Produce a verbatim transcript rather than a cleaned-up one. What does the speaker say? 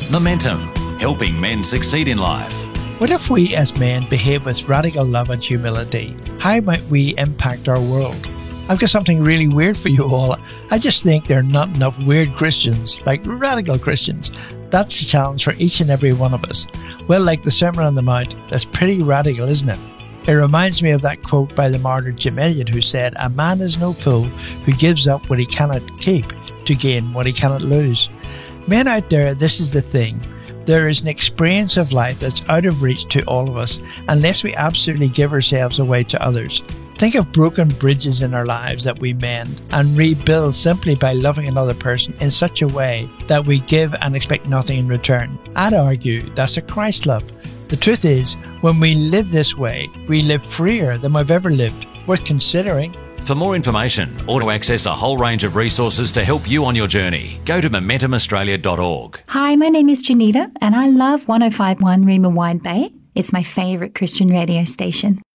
Momentum, helping men succeed in life. What if we as men behave with radical love and humility? How might we impact our world? I've got something really weird for you all. I just think there are not enough weird Christians, like radical Christians. That's the challenge for each and every one of us. Well, like the Sermon on the Mount, that's pretty radical, isn't it? It reminds me of that quote by the martyr Jim Elliot, who said, "A man is no fool who gives up what he cannot keep to gain what he cannot lose." Men out there, this is the thing. There is an experience of life that's out of reach to all of us unless we absolutely give ourselves away to others. Think of broken bridges in our lives that we mend and rebuild simply by loving another person in such a way that we give and expect nothing in return. I'd argue that's a Christ love. The truth is, when we live this way, we live freer than we've ever lived. Worth considering. For more information or to access a whole range of resources to help you on your journey, go to momentum australia dot org. Hi, my name is Janita and I love one oh five point one Rima Wide Bay. It's my favourite Christian radio station.